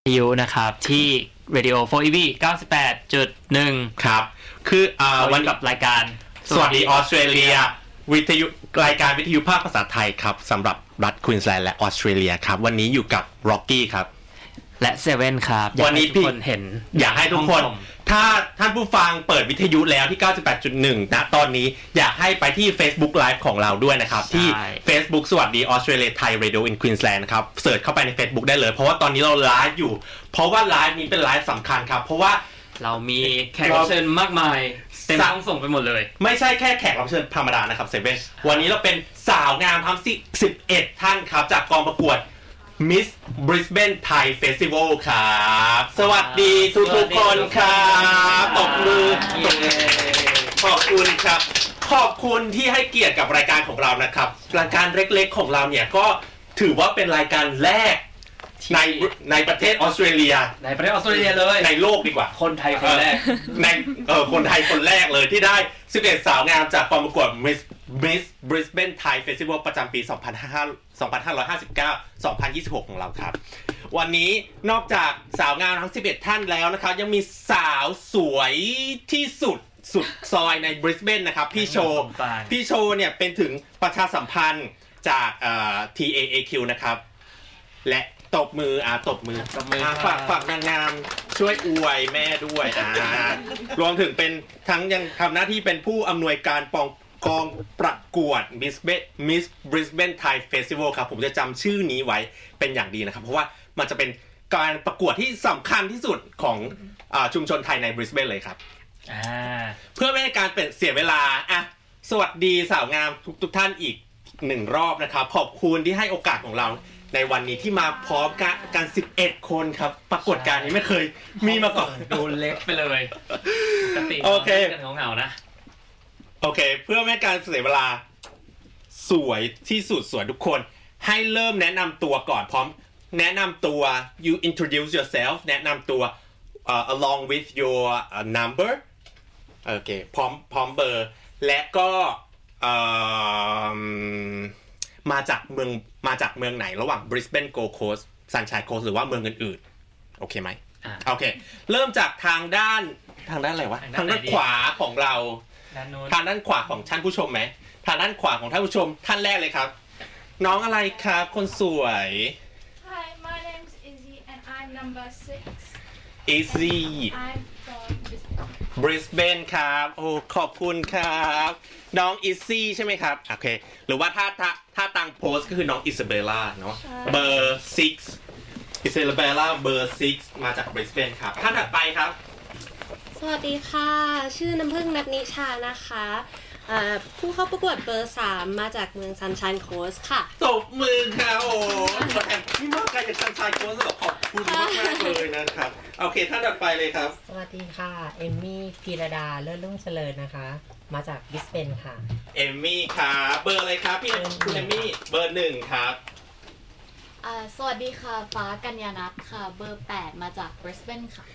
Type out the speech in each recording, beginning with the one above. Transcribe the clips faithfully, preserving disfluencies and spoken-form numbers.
ยุนะครับที่ Radio โฟร์ อี วี เก้าสิบแปดจุดหนึ่งครับคืออ่าวันกับรายการสวัสดีออสเตรเลียวิทยุรายการวิทยุภาคภาษาไทยครับสำหรับรัฐควีนสแลนด์และออสเตรเลียครับวันนี้อยู่กับร็อกกี้ครับและเซเว่นครับวันนี้ทุกคนเห็นอยากให้ทุกคนถ้าท่านผู้ฟังเปิดวิทยุแล้วที่ เก้าสิบแปดจุดหนึ่ง ณตอนนี้อยากให้ไปที่ Facebook Live ของเราด้วยนะครับที่ Facebook สวัสดีออสเตรเลียไทย Radio in Queensland นะครับเสิร์ชเข้าไปใน Facebook ได้เลยเพราะว่าตอนนี้เราไลฟ์อยู่เพราะว่าไลฟ์นี้เป็นไลฟ์สำคัญครับเพราะว่าเรามีแขกรับเชิญมากมายเต็มห้องส่งไปหมดเลยไม่ใช่แค่แขกรับเชิญธรรมดานะครับเซเว่นวันนี้เราเป็นสาวงามทั้งสิบเอ็ดท่านครับจากกองประกวด Miss Brisbane Thai Festival ครับสวัสดีทุกทุกคนครับตบมือขอบคุณครับขอบคุณที่ให้เกียรติกับรายการของเรานะครับรายการเล็กๆของเราเนี่ยก็ถือว่าเป็นรายการแรกในในประเทศออสเตรเลียในประเทศออสเตรเลียเลยในโลกดีกว่าคนไทยคนแรกในเอ่อคนไทยคนแรกเลยที่ได้สิบเอ็ดสาวงามจากกองประกวด Miss Miss Brisbane Thai Festival ประจำปีสองพันห้าร้อยห้าสิบเก้า สองพันยี่สิบหกของเราครับวันนี้นอกจากสาวงามทั้งสิบเอ็ดท่านแล้วนะครับยังมีสาวสวยที่สุดสุดซอยใน Brisbane นะครับพี่โชว์พี่โชว์เนี่ยเป็นถึงประชาสัมพันธ์จากเอ่อ ที เอ เอ คิว นะครับและตบมืออ่าตบมืออ่าฝากฝากนางงามช่วยอวยแม่ด้วยอ่ารวมถึงเป็นทั้งยังทำหน้าที่เป็นผู้อำนวยการปองกองประกวด Miss Miss Brisbane Thai Festival ครับผมจะจำชื่อนี้ไว้เป็นอย่างดีนะครับเพราะว่ามันจะเป็นการประกวดที่สำคัญที่สุดของอ่าชุมชนไทยใน Brisbane เลยครับอ่าเพื่อไม่ให้การเป็นเสียเวลาอ่ะสวัสดีสาวงามทุกทุกท่านอีกหนึ่งรอบนะครับขอบคุณที่ให้โอกาสของเราในวันนี้ที่มาพร้อมกันสิบเอ็ดคนครับปรากฏการณ์นี้ไม่เคยมีมาก่อนดูเล็กไปเลยปกติโอเคกันเหงาๆนะโอเคเพื่อไม่ให้การเสียเวลาสวยที่สุดสวยทุกคนให้เริ่มแนะนำตัวก่อนพร้อมแนะนำตัว you introduce yourself แนะนำตัว uh, along with your uh, number โอเคพร้อมพร้อมเบอร์และก็มาจากเมืองมาจากเมืองไหนระหว่าง Brisbane Gold Coast Sunshine Coast หรือว่าเมืองอื่นๆโอเคไหมอ่าโอเคเริ่มจากทางด้านทางด้านอะไรวะทางด้านขวาของเราทางด้านขวาของท่านผู้ชมไหมทางด้านขวาของท่านผู้ชมท่านแรกเลยครับน้องอะไรครับคนสวย Hi my name is Izzy and I'm number six Izzy I'm from Brisbane ครับโอ้ขอบคุณครับน้องอิซซี่ใช่ไหมครับโอเคหรือว่าถ้าถ้าถ้าตังโพสก็คือน้องอิซาเบลล่าเนาะเบอร์หกอิซาเบลล่าเบอร์หกมาจาก Brisbane ครับท่านถัดไปครับสวัสดีค่ะชื่อน้ำผึ้งนัทนิชานะคะผู้เข้าประกวดเบอร์สามมาจากเมือง Sunshine Coast ค่ะตบมือค่ะโอ้พี่มากไกลจาก Sunshine Coast ขอบคุณมากมากเลยนะครับโอเคท่านถัดไปเลยครับสวัสดีค่ะเอมมี่พีรดาเลิศรุ่งเจริญนะคะมาจากบิสเบนค่ะเอมมี่ครับเบอร์อะไรครับพี่คุณเอมมี่เบอร์หนึ่งครับสวัสดีค่ะฟ้ากัญญานัทค่ะเบอร์แปดมาจาก Brisbane ค่ะ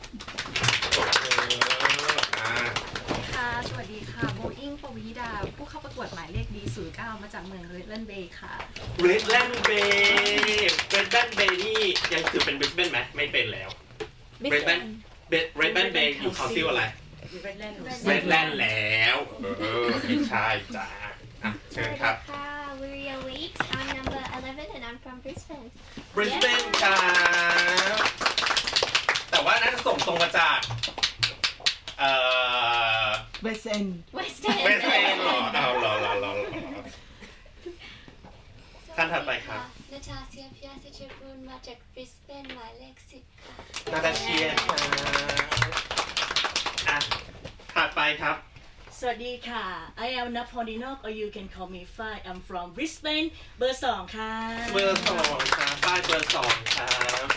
ค่ะสวัสดีค่ะโบอิงปวีดาผู้เข้าประกวดหมายเลข ดี ศูนย์เก้า มาจากเมือง Redland Bay ค่ะ Redland Bay Redland Bay นี่ยังถือเป็น Brisbane ไหมไม่เป็นแล้ว Redland Redland Bay อยู่คาวซิลอะไร Redland แล้วเออไม่ใช่จ้าอ่ะเชิญครับ Luria Weeks I'm number eleven and I'm from Brisbane Brisbane ครับแต่ว่าน่าจะส่งตรงมาจากเอ่อ West End West End West End หรอเอาหรอหรอหรอท่านถัดไปครับนาตาเซียพิอาซิเชฟูนมาจาก Brisbane หมายเลขสิบค่ะนาตาเชียค่ะอ่ะถัดไปครับสวัสดีค่ะ I am Napoleon or you can call me Fai I'm from Brisbane เบอร์สองค่ะเบอร์สองค่ะป้ายเบอร์สองครับ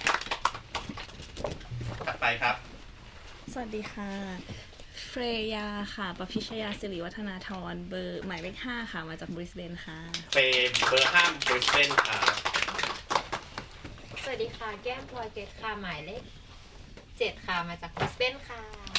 ถัดไปครับสวัสดีค่ะเฟรยาค่ะประพิชยาศิริวัฒนาธรเบอร์หมายเลขห้าค่ะมาจากบริสเบนค่ะเฟย์เบอร์ห้าบริสเบนค่ะสวัสดีค่ะแก้มพลอยเกตค่ะหมายเลขเจ็ดค่ะมาจากบริสเบนค่ะ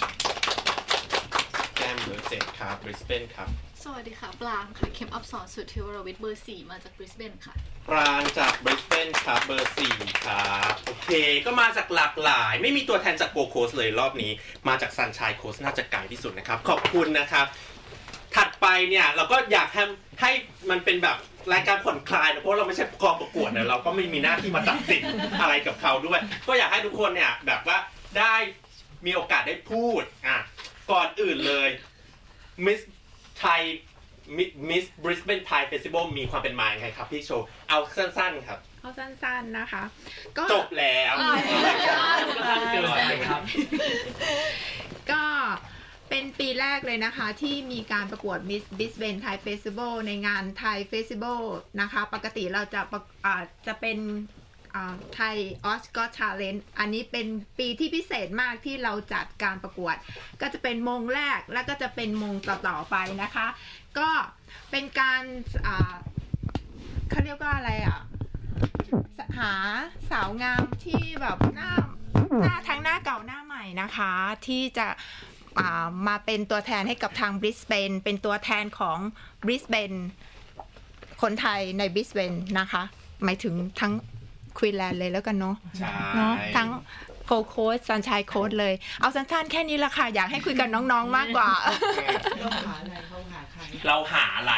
แก้มเบอร์เจ็ดครับบริสเบนครับสวัสดีค่ะปลางค่ะเข็มอับสอนสุทธิวรวิทย์เบอร์สี่มาจากบริสเบนค่ะปรางจากบริสเบนครับเบอร์สี่ครับโอเคก็มาจากหลากหลายไม่มีตัวแทนจากโกโคสเลยรอบนี้มาจากซันชัยโคสน่าจะไกลที่สุดนะครับขอบคุณนะครับถัดไปเนี่ยเราก็อยากให้ให้มันเป็นแบบรายการผ่อนคลายนะเพราะเราไม่ใช่กองประกวดนะเราก็ไม่มีหน้าที่มาตัดสินอะไรกับเขาด้วยก็อยากให้ทุกคนเนี่ยแบบว่าได้มีโอกาสได้พูดอ่ะก่อนอื่นเลยมิสไทยมิสบริสเบนไทยเฟสติวัลมีความเป็นมาอย่างไรครับพี่โชว์เอาสั้นๆครับเอาสั้นๆนะคะก็จบแล้วก็เป็นปีแรกเลยนะคะที่มีการประกวด Miss Brisbane Thai Festival ในงาน Thai Festival นะคะปกติเราจะอ่าจะเป็นไทยออสก็ชาเลนจ์อันนี้เป็นปีที่พิเศษมากที่เราจัดการประกวดก็จะเป็นมงแรกแล้วก็จะเป็นมงต่อๆไปนะคะก็เป็นการเขาเรียกว่าอะไรอ่ะหาสาวงามที่แบบหน้าหน้าทั้งหน้าเก่าหน้าใหม่นะคะที่จะมาเป็นตัวแทนให้กับทางบริสเบนเป็นตัวแทนของบริสเบนคนไทยในบริสเบนนะคะหมายถึงทั้งควีนแลนด์เลยแล้วกันเนาะเนาะทั้งโกโคสซันชัยโค้ดเลยเอาสั้นๆแค่นี้ละค่ะอยากให้คุยกับน้องๆมากกว่าเราหาอะไรเราหาใครเราหาอะไร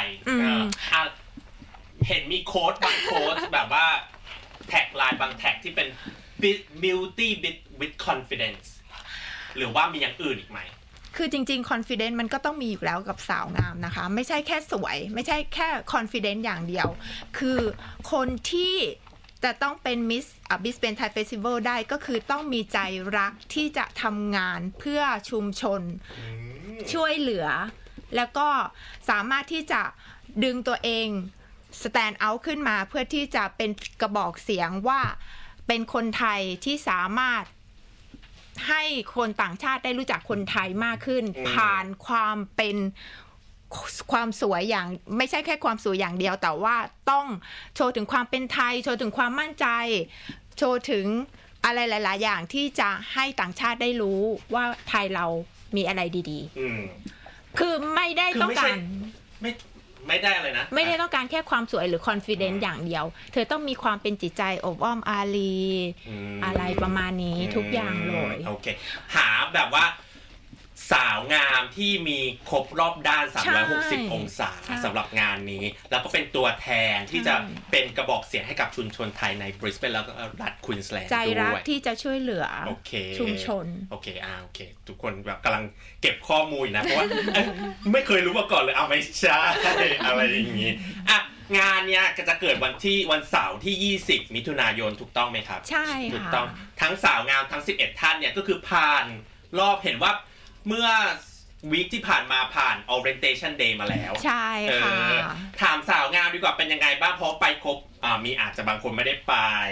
เห็นมีโค้ดบางโค้ดแบบว่าแท็กไลน์บางแท็กที่เป็น beauty with confidence หรือว่ามีอย่างอื่นอีกไหมคือจริงๆ confidence มันก็ต้องมีอยู่แล้วกับสาวงามนะคะไม่ใช่แค่สวยไม่ใช่แค่ confidence อย่างเดียวคือคนที่จะต้องเป็น Miss Brisbane Thai Festival ได้ก็คือต้องมีใจรักที่จะทำงานเพื่อชุมชนช่วยเหลือแล้วก็สามารถที่จะดึงตัวเอง stand out ขึ้นมาเพื่อที่จะเป็นกระบอกเสียงว่าเป็นคนไทยที่สามารถให้คนต่างชาติได้รู้จักคนไทยมากขึ้นผ่านความเป็นความสวยอย่างไม่ใช่แค่ความสวยอย่างเดียวแต่ว่าต้องโชว์ถึงความเป็นไทยโชว์ถึงความมั่นใจโชว์ถึงอะไรหลายๆอย่างที่จะให้ต่างชาติได้รู้ว่าไทยเรามีอะไรดีๆคือไม่ได้ต้องการไม่ไม่ได้อะไรนะไม่ได้ต้องการแค่ความสวยหรือ confidence อย่างเดียวเธอต้องมีความเป็นจิตใจอบอ้อมอารีอะไรประมาณนี้ทุกอย่างเลยโอเคหาแบบว่าสาวงามที่มีครบรอบด้านสามร้อยหกสิบองศาสำหรับงานนี้แล้วก็เป็นตัวแทนที่จะเป็นกระบอกเสียงให้กับชุมชนไทยในบริสเบนแล้วก็รัฐควีนส์แลนด์ด้วยใจรักที่จะช่วยเหลือชุมชนโอเคอ่าโอเคทุกคนแบบกำลังเก็บข้อมูลนะเพราะว่าไม่เคยรู้มาก่อนเลยเอาไม่ใช่อะไรอย่างนี้อ่ะงานเนี้ยจะเกิดวันที่วันเสาร์ที่ยี่สิบมิถุนายนถูกต้องไหมครับใช่ค่ะถูกต้องทั้งสาวงามทั้งสิบเอ็ดท่านเนี่ยก็คือผ่านรอบเห็นว่าเมื่อวีคที่ผ่านมาผ่าน orientation day มาแล้วใช่ค่ะถามสาวงามดีกว่าเป็นยังไงบ้างเพราะไปครบอ่ามีอาจจะบางคนไม่ได้ไป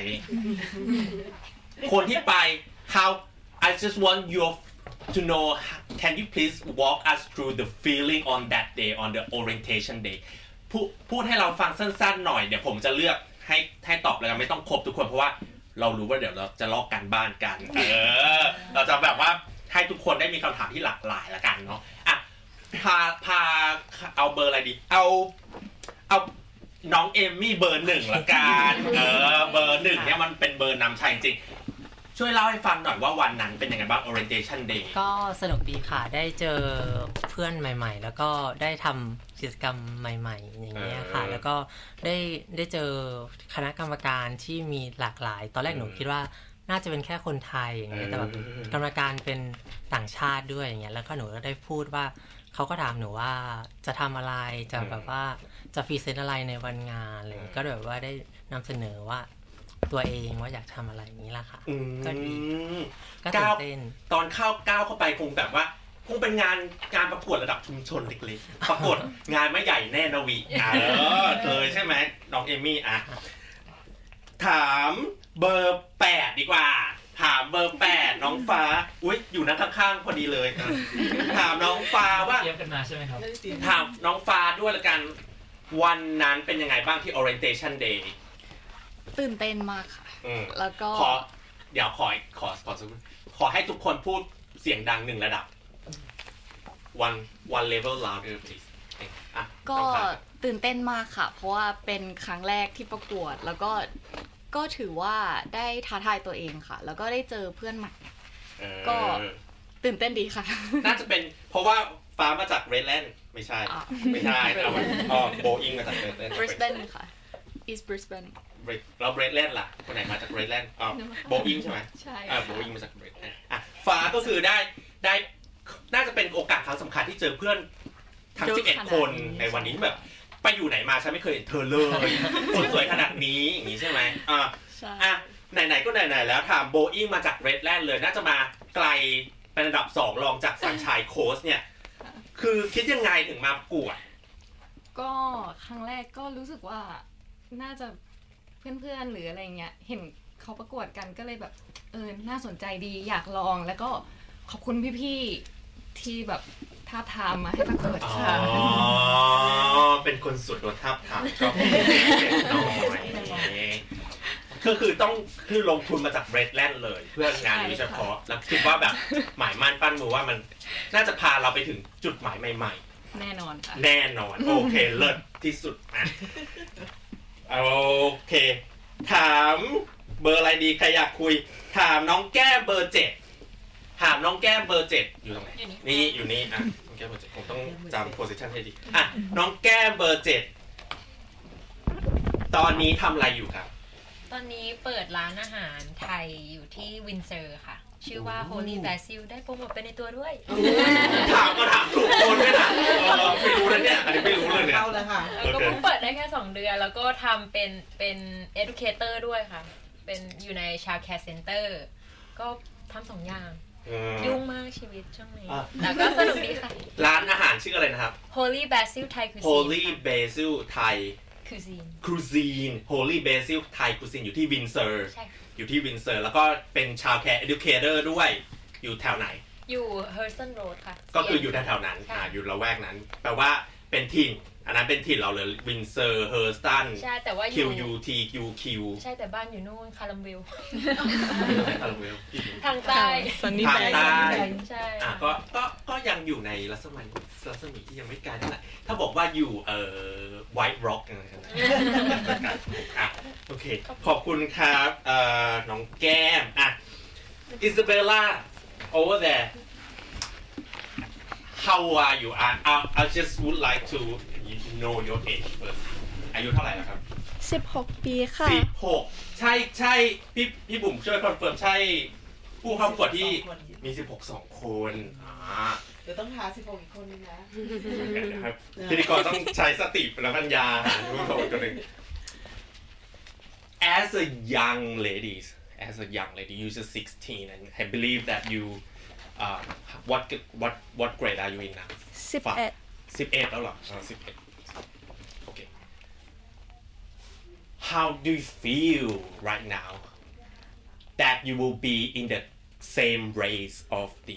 คนที่ไป how I just want you to know can you please walk us through the feeling on that day on the orientation day พูดพูดให้เราฟังสั้นๆหน่อยเดี๋ยวผมจะเลือกให้ให้ตอบเลยกันไม่ต้องครบทุกคนเพราะว่าเรารู้ว่าเดี๋ยวเราจะลอกกันบ้านกันเออเราจะแบบว่าให้ทุกคนได้มีคำถามที่หลากหลายละกันเนาะอ่ะพาพาเอาเบอร์อะไรดีเอาเอาน้องเอมมี่เบอร์หนึ่งละกันเออเบอร์หนึ่งเนี่ยมันเป็นเบอร์นำชัยจริงช่วยเล่าให้ฟังหน่อยว่าวันนั้นเป็นยังไงบ้าง orientation day ก็สนุกดีค่ะได้เจอเพื่อนใหม่ๆแล้วก็ได้ทำกิจกรรมใหม่ๆอย่างเงี้ยค่ะแล้วก็ได้ได้เจอคณะกรรมการที่มีหลากหลายตอนแรกหนูคิดว่าน่าจะเป็นแค่คนไทยอย่างเงี้ยแต่แบบกรรมการเป็นต่างชาติด้วยอย่างเงี้ยแล้วก็หนูก็ได้พูดว่าเขาก็ถามหนูว่าจะทำอะไรจะแบบว่าจะพรีเซนต์อะไรในวันงานอะไรก็แบบว่าได้นำเสนอว่าตัวเองว่าอยากทำอะไรอย่างนี้ล่ะค่ะก็ดีก็ตื่นเต้นตอนเข้าก้าวเข้าไปคงแบบว่าคงเป็นงานงานประกวดระดับชุมชนเล็กๆประกวดงานไม่ใหญ่แน่นวิเออเลยใช่ไหมน้องเอมี่อ่ะถามเบอร์แปดดีกว่าถามเบอร์แปดน้องฟ้าอุ๊ยอยู่นั่งข้างๆพอดีเลยถามน้องฟ้าว่าเตรียมกันมาใช่ไหมครับถามน้องฟ้าด้วยละกันวันนั้นเป็นยังไงบ้างที่ orientation day ตื่นเต้นมากค่ะแล้วก็ขอเดี๋ยวขอขอขอขอให้ทุกคนพูดเสียงดังหนึ่งระดับ one one level louder please ก็ตื่นเต้นมากค่ะเพราะว่าเป็นครั้งแรกที่ประกวดแล้วก็ก็ถือว่าได้ท้าทายตัวเองค่ะแล้วก็ได้เจอเพื่อนใหม่ก็ตื่นเต้นดีค่ะน่าจะเป็นเพราะว่าฟ้ามาจากเรดแลนด์ไม่ใช่ไม่ใช่เอาอ๋อโบอิงมาจากเรดแลนด์ Brisbane ค่ะ East Brisbane แล้วเรดแลนด์ล่ะคนไหนมาจากเรดแลนด์อ๋อโบอิงใช่ไหมใช่อ่าโบอิงมาจากเรดแลนด์อ่ะฟ้าก็คือได้ได้น่าจะเป็นโอกาสครั้งสำคัญที่เจอเพื่อนทั้งสิบเอ็ดคนในวันนี้แบบไปอยู่ไหนมาฉันไม่เคยเห็นเธอเลยคนสวยขนาดนี้อย่างนี้ใช่ไหมอ่าอ่ะไหนๆก็ไหนๆแล้วถามโบอิงมาจากเรดแลนด์เลยน่าจะมาไกลเป็นอันดับสองรองจากซันชัยโค้ชเนี่ยคือคิดยังไงถึงมาประกวดก็ครั้งแรกก็รู้สึกว่าน่าจะเพื่อนๆหรืออะไรเงี้ยเห็นเขาประกวดกันก็เลยแบบเออน่าสนใจดีอยากลองแล้วก็ขอบคุณพี่ๆที่แบบท้าทามมาให้ประกวดค่ะอ๋อเป็นคนสุดโดนท้าทามก็เด็กน้อยก็คือต้องคือลงทุนมาจากเรดแลนด์เลยเพื่องานนี้เฉพาะแล้วคิดว่าแบบหมายมั่นปั้นมือว่ามันน่าจะพาเราไปถึงจุดหมายใหม่ๆแน่นอนค่ะแน่นอนโอเคเลิศที่สุดอ่ะโอเคถามเบอร์อะไรดีใครอยากคุยถามน้องแก้มเบอร์เจ็ดถามน้องแก้มเบอร์เจ็ดอยู่ตรงไหนนี่อยู่นี่อ่ะน้องแก้มเบอร์เจ็ดผมต้องจำโพสิชันให้ดีอ่ะน้องแก้มเบอร์เจ็ดตอนนี้ทำอะไรอยู่ครับตอนนี้เปิดร้านอาหารไทยอยู่ที่วินเซอร์ค่ะชื่อว่า Holy Basil ได้โปรโมทไปในตัวด้วยถามก็ถามถูกคนด้วยนะไม่รู้นะเนี่ยอันนี้ไม่รู้เลยเนี่ยเข้าแล้วค่ะก็เพิ่งเปิดได้แค่สองเดือนแล้วก็ทำเป็นเป็น educator ด้วยค่ะเป็นอยู่ใน Child Care Center ก็ทำสองอย่างยุ่งมากชีวิตช่วงนี้แต่ก็สนุกดีค่ะร้านอาหารชื่ออะไรนะครับ Holy Basil Thai Cuisine Holy Basil Thai Cuisine Cuisine Holy Basil Thai Cuisine อยู่ที่วินเซอร์อยู่ที่วินเซอร์แล้วก็เป็น Child Care Educator ด้วยอยู่แถวไหนอยู่ Hurston Road ค่ะก็คืออยู่แถวๆนั้นอ่าอยู่ละแวกนั้นแปลว่าเป็นถิ่นอันนั้นเป็นถิ่นเราเลยวินเซอร์เฮอร์สตันใช่แต่ว่าอยู่ Q U T Q Q ใช่แต่บ้านอยู่นู่นคารัมวิลคารัมวิลทางใต้ทางใต้ใช่อ่ะก็ก็ก็ยังอยู่ในรัศมีรัศมีที่ยังไม่ไกลเท่าไหร่ถ้าบอกว่าอยู่เอ่อ White Rock อะไรกันนะอ่ะโอเคขอบคุณครับเอ่อน้องแก้มอ่ะ Isabella over there how are you I I just would like to know your age first อายุเท่าไหร่แล้วครับสิบหกปีค่ะสิบหกใช่ใช่พี่พี่บุ๋มช่วยคอนเฟิร์มใช่ผู้เข้าประกวดที่มีสิบหก สองคนอ่าเดี๋ยวต้องหาสิบหกอีกคนนึงนะนะครับพิธีกรต้องใช้สติและปัญญาผู้เข้าประกวดนึง As a young lady as a young lady you're just sixteen and I believe that you uh what what what grade are you in now สิบเอ็ดสิบเอ็ดแล้วเหรออ๋อสิบเอ็ดOkay How do you feel right now that you will be in the same race of the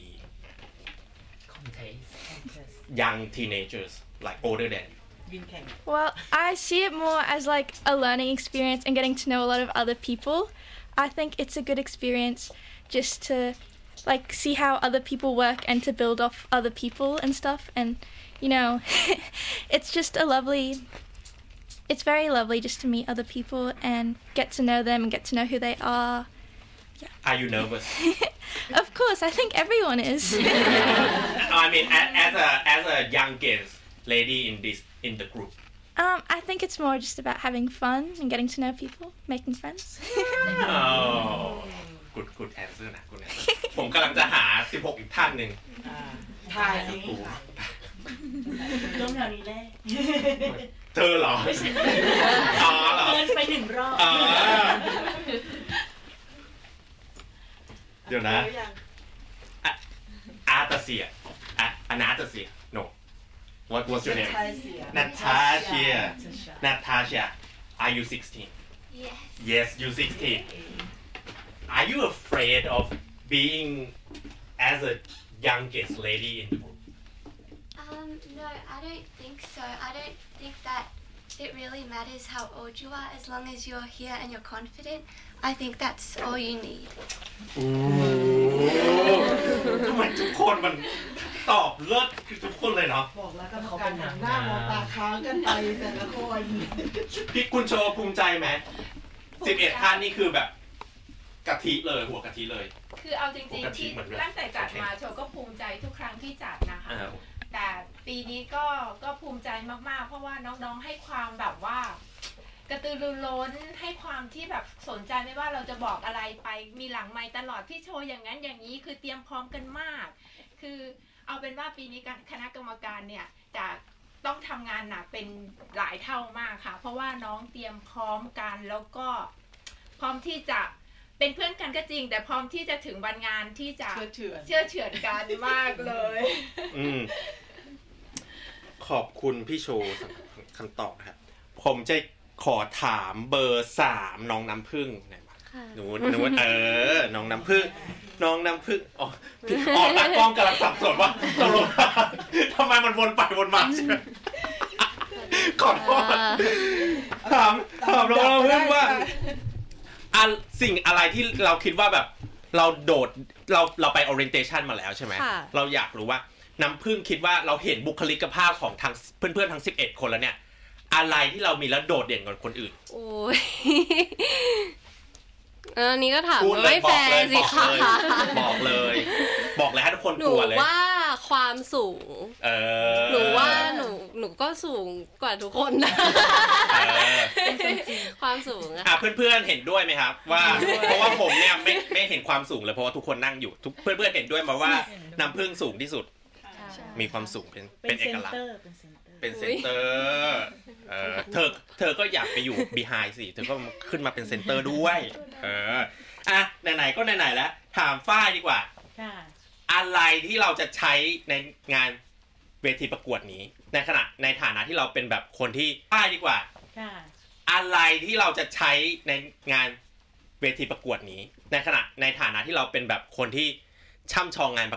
young teenagers like older than you? Well, I see it more as like a learning experience and getting to know a lot of other people. I think it's a good experience just to like see how other people work and to build off other people and stuff, and you know it's just a lovely it's very lovely just to meet other people and get to know them and get to know who they are. Yeah. Are you nervous? Of course, I think everyone is. I mean as a as a youngest lady in this in the group. Um, I think it's more just about having fun and getting to know people, making friends. Oh, good good answer นะ good answer ผมกำลังจะหาสิบหกอีกท่านหนึ่งทายนี่ค่ะต้องแถวนี้แหละเธอเหรออ๋อเหรอเดินไปหนึ่งรอบเดี๋ยวนะอาตาเซียอานาตาเซีย no what was your name Natasha Natasha are you sixteen yes yes you sixteen are you afraid of being as a youngest lady in the group um no I don't think so I don't think that it really matters how old you are as long as you're here and you're confident I think that's all you need ทำไมทุกคนมันตอบเลิศทุกคนเลยเนาะบอกแล้วก็เขาเป็นหนังหน้ามองตาค้างกันไปแต่ละคนพี่คุณโชว์ภูมิใจไหมสิบเอ็ดท่านนี่คือแบบกะทิเลยหัวกะทิเลยคือเอาจริงๆที่ตั้งแต่จัดมาโชว์ก็ภูมิใจทุกครั้งที่จัดนะคะแต่ปีนี้ก็ก็ภูมิใจมากๆเพราะว่าน้องๆให้ความแบบว่ากระตือรือร้นให้ความที่แบบสนใจไม่ว่าเราจะบอกอะไรไปมีหลังไมค์ตลอดพี่โชว์อย่างนั้นอย่างนี้คือเตรียมพร้อมกันมากคือเอาเป็นว่าปีนี้คณะกรรมการเนี่ยจะต้องทำงานหนักเป็นหลายเท่ามากค่ะเพราะว่าน้องเตรียมพร้อมกันแล้วก็พร้อมที่จะเป็นเพื่อนกันก็จริงแต่พร้อมที่จะถึงวันงานที่จะเชื่อเฉือนเชื่อเฉือนกันมากเลยอืมขอบคุณพี่โชว์สำหรับคำตอบครับผมจะขอถามเบอร์สามน้องน้ำผึ้งหน่อยว่าหนูหนูเออน้องน้ำผึ้งน้องน้ำผึ้งอ๋อพี่อ๋อตากล้องกำลังสับสนว่าตกลงทำไมมันวนไปวนมาใช่ไหมขอโทษถามถามน้องน้ำผึ้งว่าอันสิ่งอะไรที่เราคิดว่าแบบเราโดดเราเราไป orientation มาแล้วใช่ไหมเราอยากรู้ว่าน้ำผึ้งคิดว่าเราเห็นบุคลิกภาพของทั้งเพื่อนๆทั้งสิบเอ็ดคนแล้วเนี่ยอะไรที่เรามีแล้วโดดเด่นกว่าคนอื่นโอ้ยอันนี้ก็ถามไม่แฟร์สิค่ะบอกเลยบอกเลยให้ทุกคนกลัวเลยหนูว่าความสูงเออหนูว่าหนูหนูก็สูงกว่าทุกคนนะความสูงอ่ะเพื่อนๆเห็นด้วยไหมครับว่าเพราะว่าผมเนี่ยไม่ไม่เห็นความสูงเลยเพราะว่าทุกคนนั่งอยู่ทุกเพื่อนๆเห็นด้วยมาว่าน้ำผึ้งสูงที่สุดมีความสูงเป็นเป็นเอกลักษณ์เป็นเซนเตอร์เออเธอเธอก็อยากไปอยู่ behind สิเธอก็ขึ้นมาเป็นเซนเตอร์ด้วยเอออ่ะไหนๆก็ไหนๆแล้วถามฝ้ายดีกว่าอะไรที่เราจะใช้ในงานเวทีประกวดนี้ในขณะในฐานะที่เราเป็นแบบคนที่ฝ้ายดีกว่าอะไรที่เราจะใช้ในงานเวทีประกวดนี้ในขณะในฐานะที่เราเป็นแบบคนที่ช่ำชองงาน